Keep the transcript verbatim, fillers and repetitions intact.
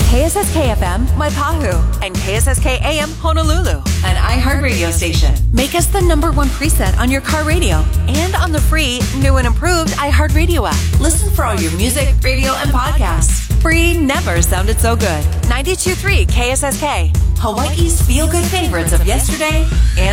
K S S K F M, Waipahu, and K S S K A M, Honolulu, an iHeartRadio station. Make us the number one preset on your car radio and on the free, new and improved iHeartRadio app. Listen for all your music, radio, and podcasts. Free never sounded so good. ninety-two point three K S S K, Hawaii's feel-good favorites of yesterday and